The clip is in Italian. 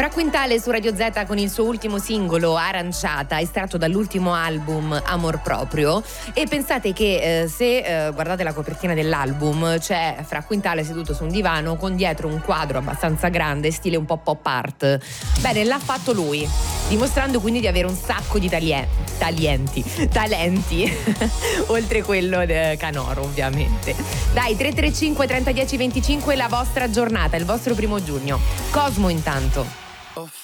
Fra Quintale su Radio Z con il suo ultimo singolo Aranciata, estratto dall'ultimo album Amor Proprio. E pensate che se guardate la copertina dell'album c'è Fra Quintale seduto su un divano con dietro un quadro abbastanza grande, stile un po' pop art. Bene, l'ha fatto lui, dimostrando quindi di avere un sacco di talenti oltre quello canoro, ovviamente. Dai, 335 30 10 25, la vostra giornata, il vostro 1 giugno. Cosmo intanto.